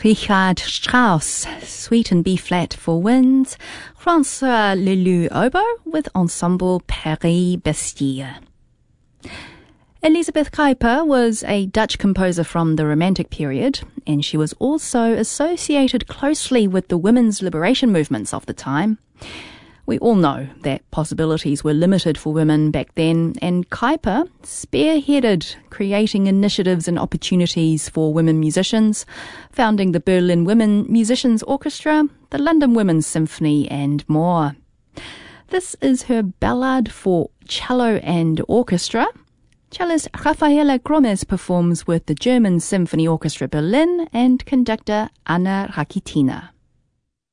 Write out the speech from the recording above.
Richard Strauss, Suite in B-flat for winds, François Leloux oboe with Ensemble Paris Bastille. Elisabeth Kuiper was a Dutch composer from the Romantic period, and she was also associated closely with the women's liberation movements of the time. We all know that possibilities were limited for women back then, and Kuiper spearheaded creating initiatives and opportunities for women musicians, founding the Berlin Women Musicians Orchestra, the London Women's Symphony, and more. This is her ballad for cello and orchestra. Cellist Rafaela Gromes performs with the German Symphony Orchestra Berlin and conductor Anna Rakitina.